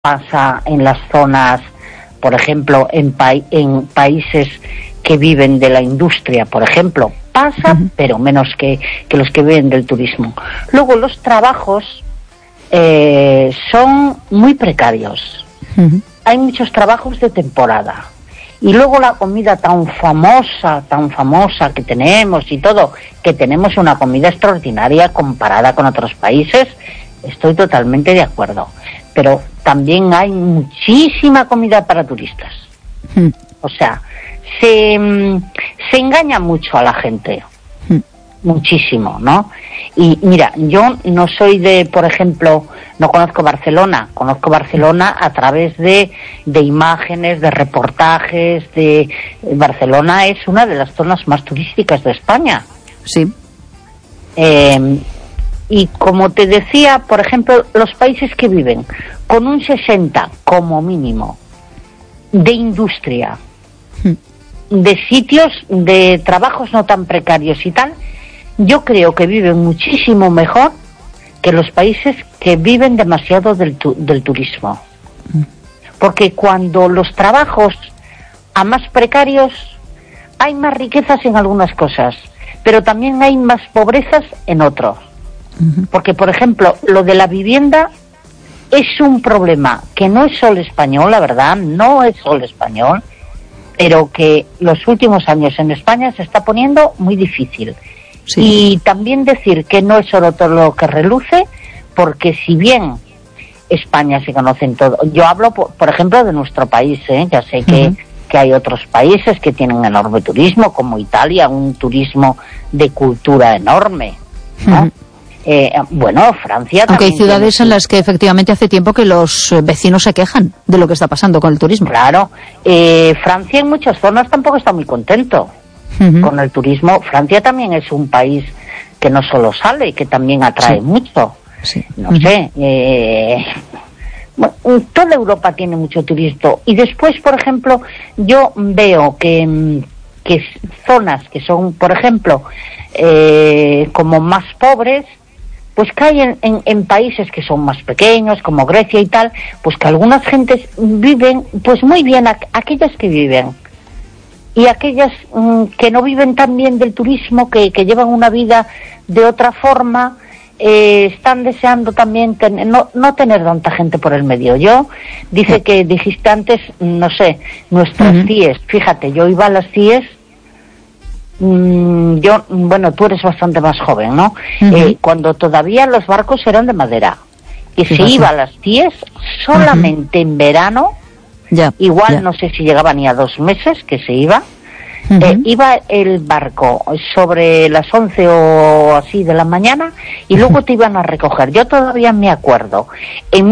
pasa en las zonas, por ejemplo, en países que viven de la industria, por ejemplo, pasa, pero menos que los que viven del turismo. Luego los trabajos son muy precarios. Hay muchos trabajos de temporada. Y luego la comida tan famosa que tenemos y todo, que tenemos una comida extraordinaria comparada con otros países, estoy totalmente de acuerdo. Pero también hay muchísima comida para turistas. O sea, se engaña mucho a la gente. Muchísimo, ¿no? Y mira, yo no soy de, por ejemplo, no conozco Barcelona a través de imágenes, de reportajes, Barcelona es una de las zonas más turísticas de España. Sí. Y como te decía, por ejemplo, los países que viven con un 60 como mínimo de industria, de sitios de trabajos no tan precarios y tal, yo creo que viven muchísimo mejor que los países que viven demasiado del turismo. Porque cuando los trabajos a más precarios, hay más riquezas en algunas cosas, pero también hay más pobrezas en otros. Porque, por ejemplo, lo de la vivienda es un problema que no es solo español, la verdad, no es solo español, pero que los últimos años en España se está poniendo muy difícil. Sí. Y también decir que no es solo todo lo que reluce, porque si bien España se conoce en todo, yo hablo, por ejemplo, de nuestro país, ya sé que hay otros países que tienen enorme turismo, como Italia, un turismo de cultura enorme, ¿no? Bueno, Francia aunque hay ciudades en las que efectivamente hace tiempo que los vecinos se quejan de lo que está pasando con el turismo. Claro, Francia en muchas zonas tampoco está muy contento con el turismo. Francia también es un país que no solo sale, que también atrae mucho. Sí. No sé, bueno, toda Europa tiene mucho turismo. Y después, por ejemplo, yo veo que zonas que son, por ejemplo, como más pobres, pues caen en países que son más pequeños, como Grecia y tal, pues que algunas gentes viven pues muy bien, aquellas que viven. Y aquellas que no viven tan bien del turismo, que llevan una vida de otra forma, están deseando también no tener tanta gente por el medio. Que dijiste antes, no sé, nuestras CIEs, fíjate, yo iba a las CIEs, bueno, tú eres bastante más joven, ¿no? Cuando todavía los barcos eran de madera, y se iba a las CIEs solamente en verano. No sé si llegaba ni a 2 meses que se iba. Iba el barco sobre las 11 o así de la mañana y luego te iban a recoger. Yo todavía me acuerdo, en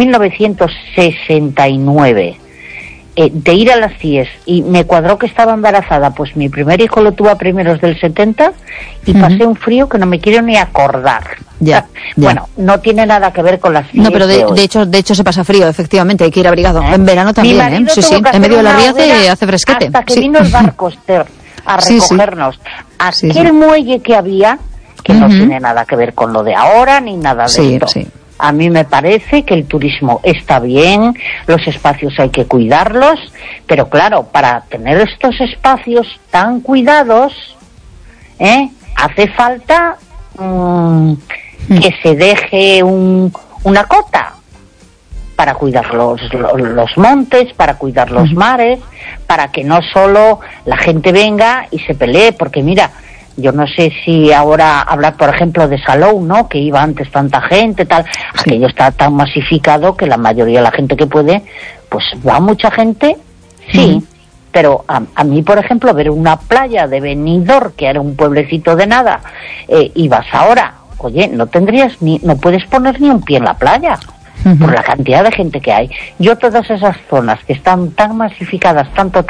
1969, de ir a las CIEs, y me cuadró que estaba embarazada, pues mi primer hijo lo tuve a primeros del 70 y pasé un frío que no me quiero ni acordar. Bueno, no tiene nada que ver con las CIEs. No, pero de hecho se pasa frío, efectivamente, hay que ir abrigado. En verano también, sí, en medio de la ría hace fresquete. Hasta que vino el barco a recogernos. Aquel muelle que había, que no tiene nada que ver con lo de ahora, ni nada de esto. A mí me parece que el turismo está bien, los espacios hay que cuidarlos, pero claro, para tener estos espacios tan cuidados, hace falta que se deje una cota para cuidar los montes, para cuidar los mares, para que no solo la gente venga y se pelee, porque mira, yo no sé si ahora hablar, por ejemplo, de Salou, ¿no? Que iba antes tanta gente, tal. Aquello está tan masificado que la mayoría de la gente que puede, pues va mucha gente, sí. Pero a mí, por ejemplo, ver una playa de Benidorm, que era un pueblecito de nada, y vas ahora, oye, no puedes poner ni un pie en la playa, por la cantidad de gente que hay. Yo todas esas zonas que están tan masificadas, tanto,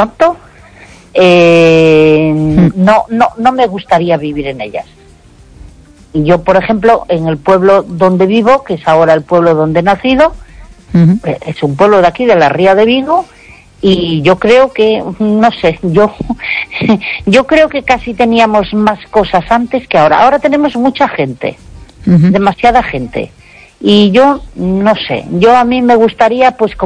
no me gustaría vivir en ellas. Y yo, por ejemplo, en el pueblo donde vivo, que es ahora el pueblo donde he nacido, es un pueblo de aquí, de la Ría de Vigo, y yo creo que, no sé, yo creo que casi teníamos más cosas antes que ahora. Ahora tenemos mucha gente, demasiada gente, y yo no sé, a mí me gustaría pues